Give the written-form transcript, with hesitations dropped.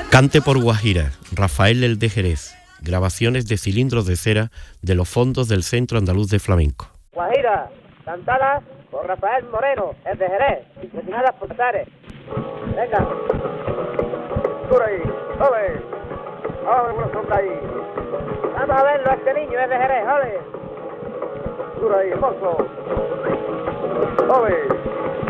Cante por Guajira, Rafael el de Jerez. Grabaciones de cilindros de cera de los fondos del Centro Andaluz de Flamenco. Guajira, cantada por Rafael Moreno, el de Jerez, destinadas por Tares. Venga. Por ahí, ¡ole! ¡Ole, una sombra ahí! Vamos a verlo, este niño es de Jerez, ¡ole! Por ahí, hermoso. ¡Ole!